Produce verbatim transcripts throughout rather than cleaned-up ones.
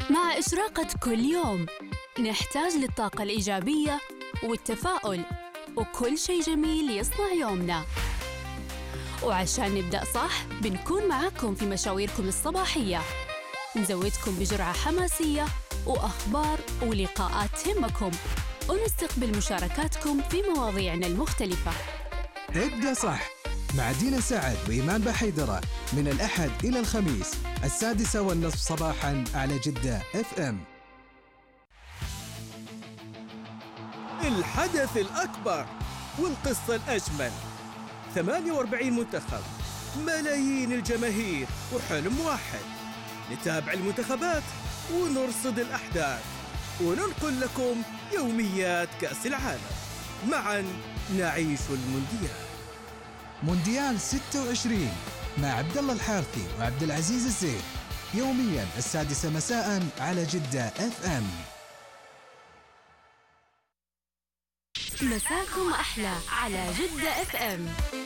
مع إشراقة كل يوم نحتاج للطاقة الإيجابية والتفاؤل وكل شيء جميل يصنع يومنا. وعشان نبدأ صح بنكون معاكم في مشاويركم الصباحية، نزودكم بجرعة حماسية وأخبار ولقاءات تهمكم، ونستقبل مشاركاتكم في مواضيعنا المختلفة. ابدأ صح مع دينا سعد وإيمان بحيدرة من الأحد إلى الخميس السادسة والنصف صباحاً على جدة اف ام. الحدث الأكبر والقصة الأجمل، ثمانية وأربعين منتخب، ملايين الجماهير وحلم واحد. نتابع المنتخبات ونرصد الأحداث وننقل لكم يوميات كأس العالم. معاً نعيش المونديال. مونديال ستة وعشرين مع عبد الله الحارثي وعبد العزيز الزين، يوميا السادسة مساء على جدة اف ام. مساكم أحلى على جدة اف ام.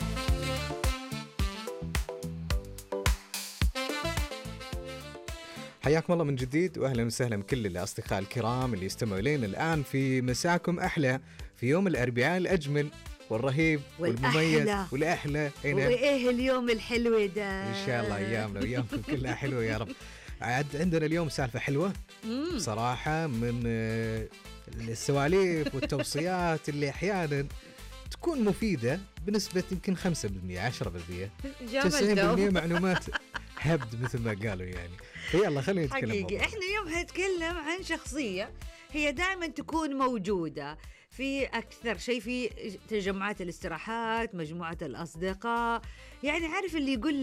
حياكم الله من جديد واهلا وسهلا بكل الاصدقاء الكرام اللي يستمعوا الينا الان في مساكم احلى في يوم الاربعاء الاجمل والرهيب والمميز والاحلى. وايه اليوم الحلو ده؟ ان شاء الله ايامنا وايامكم كلها حلوه يا رب. عاد عندنا اليوم سالفه حلوه بصراحه، من السواليف والتوصيات اللي احيانا تكون مفيده بنسبه يمكن خمسة بالمئة عشرة بالمئة تسعين بالمئة معلومات هبد مثل ما قالوا يعني. يلا خلينا نتكلم. حقيقي احنا اليوم هنتكلم عن شخصيه هي دائما تكون موجوده في أكثر شيء في تجمعات الاستراحات، مجموعة الأصدقاء، يعني عارف اللي يقول